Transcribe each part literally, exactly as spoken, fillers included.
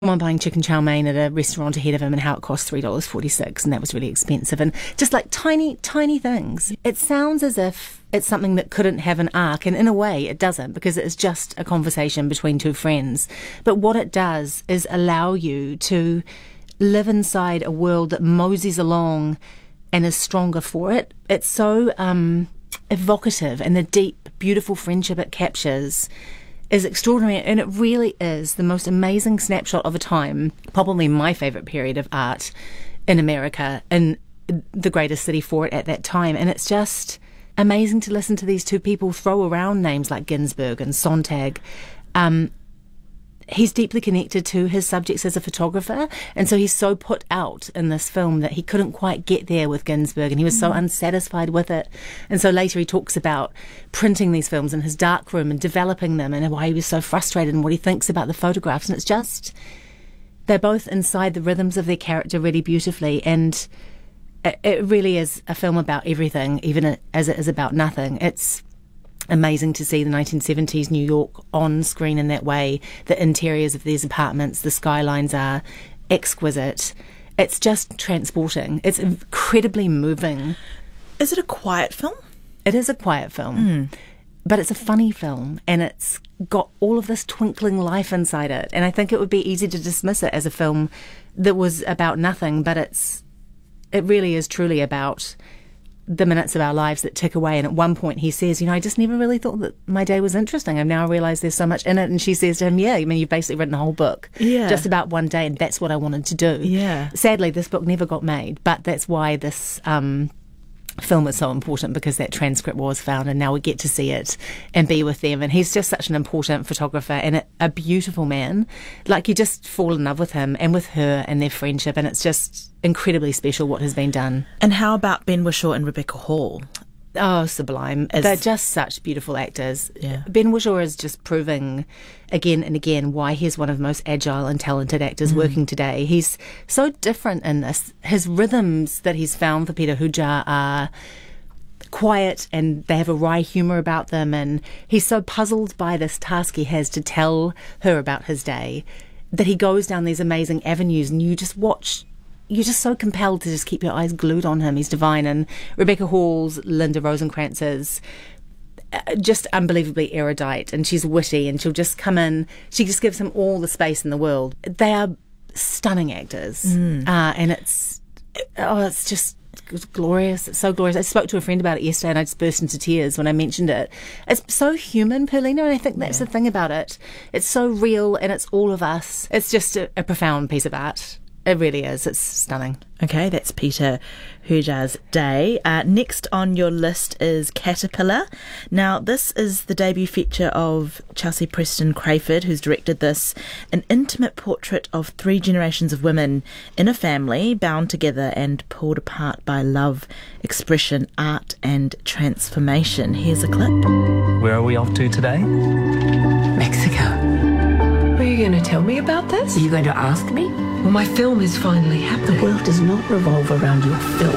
someone buying chicken chow mein at a restaurant ahead of him and how it cost three dollars forty-six, and that was really expensive, and just like tiny, tiny things. It sounds as if it's something that couldn't have an arc, and in a way it doesn't, because it's just a conversation between two friends. But what it does is allow you to live inside a world that moseys along and is stronger for it. It's so um, evocative, and the deep, beautiful friendship it captures is extraordinary, and it really is the most amazing snapshot of a time, probably my favourite period of art in America, in the greatest city for it at that time. And it's just amazing to listen to these two people throw around names like Ginsberg and Sontag. Um, he's deeply connected to his subjects as a photographer, and so he's so put out in this film that he couldn't quite get there with Ginsberg, and he was so unsatisfied with it. And so later he talks about printing these films in his dark room and developing them, and why he was so frustrated and what he thinks about the photographs. And it's just, they're both inside the rhythms of their character really beautifully, and it, it really is a film about everything, even as it is about nothing. It's amazing to see the nineteen seventies New York on screen in that way. The interiors of these apartments, the skylines are exquisite. It's just transporting. It's incredibly moving. Is it a quiet film? It is a quiet film, Mm. but it's a funny film, and it's got all of this twinkling life inside it. And I think it would be easy to dismiss it as a film that was about nothing, but it's it really is truly about the minutes of our lives that tick away. And at one point he says, you know, I just never really thought that my day was interesting. I've now realised there's so much in it. And she says to him, yeah, I mean, you've basically written a whole book Yeah. just about one day, and that's what I wanted to do. Yeah. Sadly, this book never got made, but that's why this um, film is so important, because that transcript was found, and now we get to see it and be with them. And he's just such an important photographer and a, a beautiful man. Like, you just fall in love with him and with her and their friendship, and it's just incredibly special what has been done. And how about Ben Whishaw and Rebecca Hall? Oh, sublime. As- They're just such beautiful actors. Yeah. Ben Whishaw is just proving again and again why he's one of the most agile and talented actors working today. He's so different in this. His rhythms that he's found for Peter Hujar are quiet, and they have a wry humour about them, and he's so puzzled by this task he has to tell her about his day that he goes down these amazing avenues, and you just watch. You're just so compelled to just keep your eyes glued on him. He's divine. And Rebecca Hall's Linda Rosencrantz is uh, just unbelievably erudite, and she's witty, and she'll just come in. She just gives him all the space in the world. They are stunning actors. Mm. Uh, and it's, oh, it's just glorious. It's so glorious. I spoke to a friend about it yesterday, and I just burst into tears when I mentioned it. It's so human, Paulina, and I think that's Yeah. the thing about it. It's so real, and it's all of us. It's just a, a profound piece of art. It really is. It's stunning. Okay, that's Peter Hujar's Day. Uh, next on your list is Caterpillar. Now, this is the debut feature of Chelsea Preston Crayford, who's directed this, an intimate portrait of three generations of women in a family bound together and pulled apart by love, expression, art and transformation. Here's a clip. Where are we off to today? Mexico. Are you going to tell me about this? Are you going to ask me? Well, my film is finally The happening. world does not revolve around your film.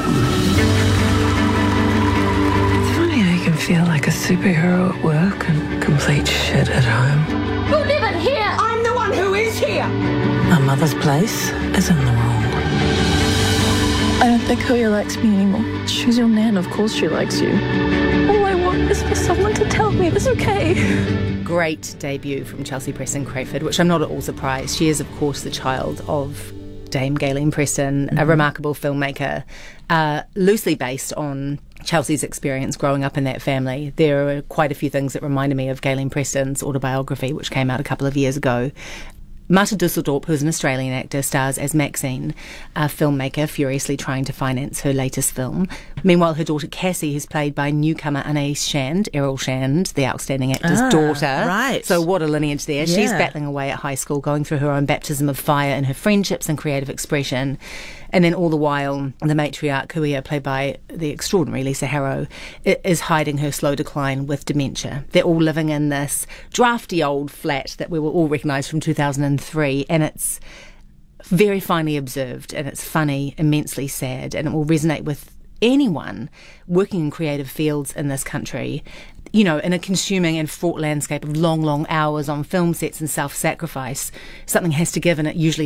It's funny how you can feel like a superhero at work and complete shit at home. You live in here! I'm the one who is here! My mother's place is in the wrong. I don't think Hoya likes me anymore. She's your nan, of course she likes you. All I want is for someone to tell me it's okay. Great debut from Chelsea Preston Crayford, which I'm not at all surprised. She is, of course, the child of Dame Gayleen Preston, mm-hmm. a remarkable filmmaker, uh, loosely based on Chelsea's experience growing up in that family. There are quite a few things that reminded me of Gayleen Preston's autobiography, which came out a couple of years ago. Marta Dusseldorp, who's an Australian actor, stars as Maxine, a filmmaker furiously trying to finance her latest film. Meanwhile, her daughter Cassie, who's played by newcomer Anais Shand, Errol Shand, the outstanding actor's Ah, daughter. right. So what a lineage there. She's Yeah. battling away at high school, going through her own baptism of fire in her friendships and creative expression. And then all the while, the matriarch, Kuia, played by the extraordinary Lisa Harrow, i- is hiding her slow decline with dementia. They're all living in this drafty old flat that we will all recognise from two thousand three, and it's very finely observed, and it's funny, immensely sad, and it will resonate with anyone working in creative fields in this country. you know, in a consuming and fraught landscape of long, long hours on film sets and self-sacrifice, something has to give, and it usually